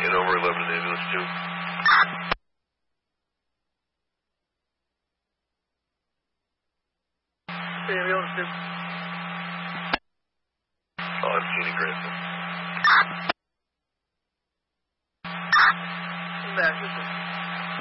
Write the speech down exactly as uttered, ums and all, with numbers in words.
get over eleven ambulance two. Ambulance two. Oh, I'm seeing Grantham. Back, this is